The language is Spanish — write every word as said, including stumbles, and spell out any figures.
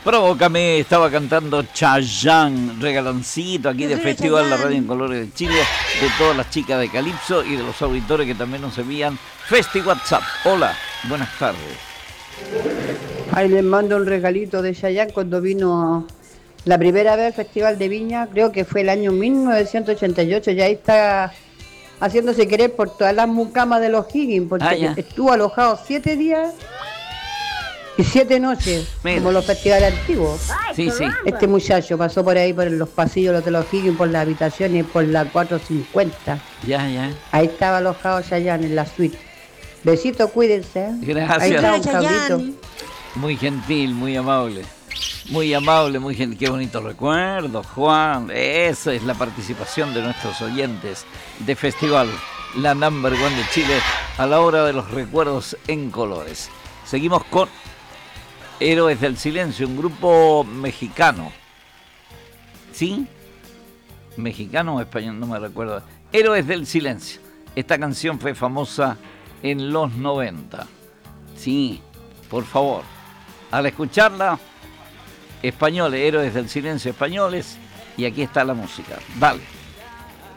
Provócame, estaba cantando Chayanne, regaloncito aquí de Festival La Radio en Colores de Chile, de todas las chicas de Calipso y de los auditores que también nos envían Festi WhatsApp. Hola, buenas tardes. Ahí les mando un regalito de Chayanne cuando vino la primera vez al Festival de Viña, creo que fue el año mil novecientos ochenta y ocho, y ahí está haciéndose querer por todas las mucamas de los Higgins, porque ah, estuvo alojado siete días y siete noches, Mira. como los festivales antiguos. Sí, sí. Este muchacho pasó por ahí, por los pasillos de los Higgins, por la habitación y por la cuatrocientos cincuenta. Ya, ya. Ahí estaba alojado Chayanne en la suite. Besito, cuídense. Gracias. Ahí está un cabrito. Muy gentil, muy amable. Muy amable, muy gentil. Qué bonito recuerdo, Juan. Esa es la participación de nuestros oyentes de Festival La Number One de Chile a la hora de los recuerdos en colores. Seguimos con Héroes del Silencio, un grupo mexicano. ¿Sí? ¿Mexicano o español? No me recuerdo. Héroes del Silencio. Esta canción fue famosa en los noventa. Sí, por favor. Al escucharla, españoles, Héroes del Silencio españoles, y aquí está la música. Dale.